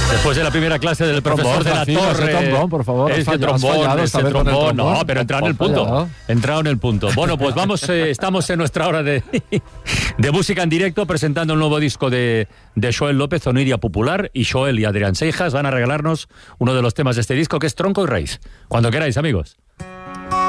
Después de la primera clase del profesor de la Torre. Trombón, por favor. Ese trombón. No, pero entrado en el punto. Entrado en el punto. Bueno, pues vamos, estamos en nuestra hora de música en directo, presentando el nuevo disco de Joel López, Oniria Popular, y Joel y Adrián Seijas van a regalarnos uno de los temas de este disco, que es Tronco y Raíz. Cuando queráis, amigos.